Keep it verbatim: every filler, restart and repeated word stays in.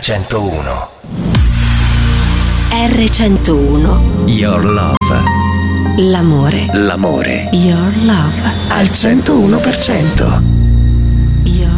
centouno. erre centouno. Your love. L'amore. L'amore. Your love. Al centouno per cento. Your